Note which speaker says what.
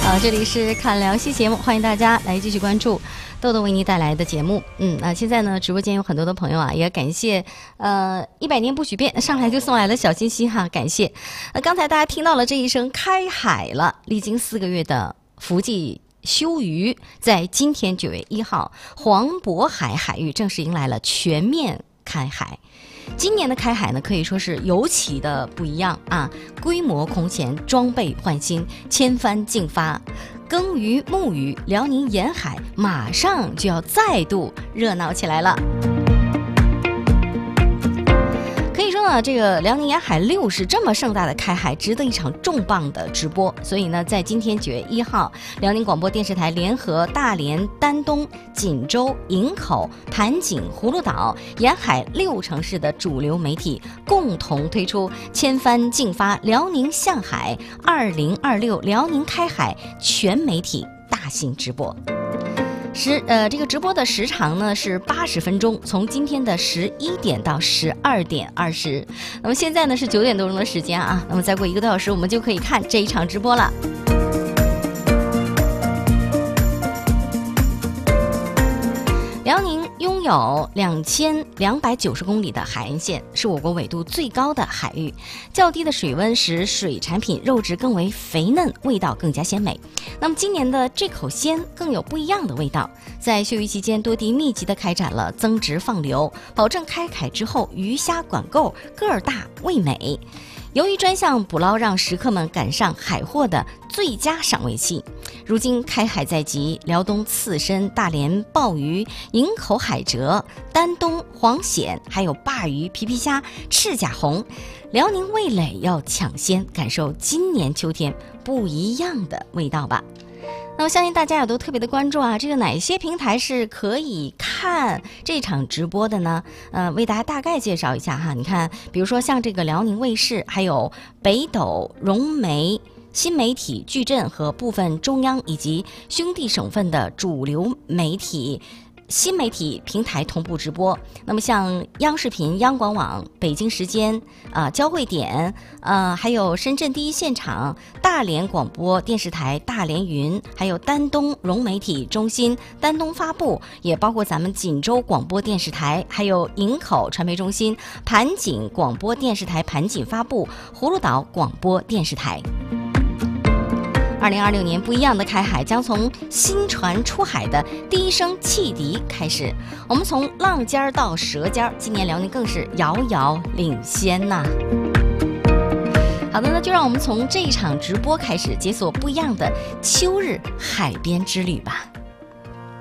Speaker 1: 好，这里是看聊戏节目，欢迎大家来继续关注豆豆为您带来的节目。现在呢，直播间有很多的朋友啊，也感谢100年不许变上来就送来了小心心哈，感谢。刚才大家听到了这一声开海了，历经4个月的伏季休渔，在今天9月1号，黄渤海海域正式迎来了全面开海。今年的开海呢，可以说是尤其的不一样啊，规模空前，装备换新，千帆竞发，耕渔牧渔，辽宁沿海马上就要再度热闹起来了。可以说呢，这个辽宁沿海6市这么盛大的开海，值得一场重磅的直播。所以呢，在今天9月1号，辽宁广播电视台联合大连、丹东、锦州、营口、盘锦、葫芦岛沿海6城市的主流媒体，共同推出千帆竞发辽宁向海2026辽宁开海全媒体大型直播。这个直播的时长呢是80分钟，从今天的11点到12点20。那么现在呢是9点多钟的时间啊，那么再过1个多小时，我们就可以看这一场直播了。辽宁拥有2290公里的海岸线，是我国纬度最高的海域，较低的水温使水产品肉质更为肥嫩，味道更加鲜美。那么今年的这口鲜更有不一样的味道。在休渔期间，多地密集地开展了增值放流，保证开海之后鱼虾管够，个儿大味美。由于专项捕捞让食客们赶上海货的最佳赏味期，如今开海在即，辽东刺身、大连鲍鱼、营口海蜇、丹东黄蚬，还有鲅鱼、皮皮虾、赤甲红，辽宁味蕾要抢先感受今年秋天不一样的味道吧。那么相信大家也都特别的关注啊，这个哪些平台是可以看这场直播的呢？为大家大概介绍一下哈。你看，比如说像这个辽宁卫视，还有北斗、融媒、新媒体、矩阵和部分中央以及兄弟省份的主流媒体、新媒体平台同步直播。那么像央视频、央广网、北京时间、交汇点、还有深圳第一现场、大连广播电视台、大连云，还有丹东融媒体中心、丹东发布，也包括咱们锦州广播电视台，还有营口传媒中心、盘锦广播电视台盘锦发布、葫芦岛广播电视台。2026年不一样的开海将从新船出海的第一声汽笛开始，我们从浪尖到舌尖，今年辽宁更是遥遥领先呐。好的，那就让我们从这一场直播开始，解锁不一样的秋日海边之旅吧。